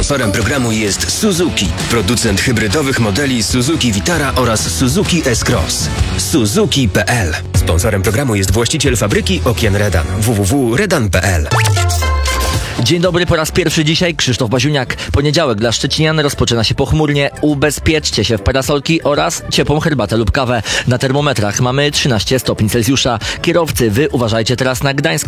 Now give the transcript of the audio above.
Sponsorem programu jest Suzuki, producent hybrydowych modeli Suzuki Vitara oraz Suzuki S-Cross. Suzuki.pl. Sponsorem programu jest właściciel fabryki okien Redan. www.redan.pl. Dzień dobry, po raz pierwszy dzisiaj Krzysztof Baziuniak. Poniedziałek dla szczecinian rozpoczyna się pochmurnie. Ubezpieczcie się w parasolki oraz ciepłą herbatę lub kawę. Na termometrach mamy 13 stopni Celsjusza. Kierowcy, wy uważajcie teraz na gdańskie